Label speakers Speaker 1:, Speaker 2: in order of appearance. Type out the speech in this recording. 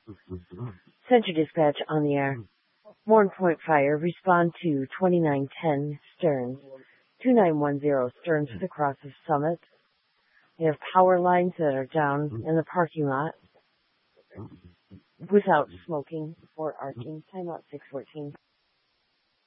Speaker 1: Center Dispatch on the air. Morn Point Fire, respond to 2910 Stearns. 2910 Stearns for the cross of Summit. We have power lines that are down in the parking lot without smoking or arcing. Timeout 614.